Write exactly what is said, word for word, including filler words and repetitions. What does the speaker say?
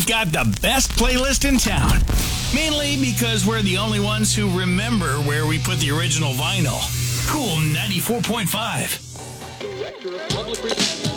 got the best playlist in town. Mainly because we're the only ones who remember where we put the original vinyl. Cool ninety-four point five. Director of Public Relations.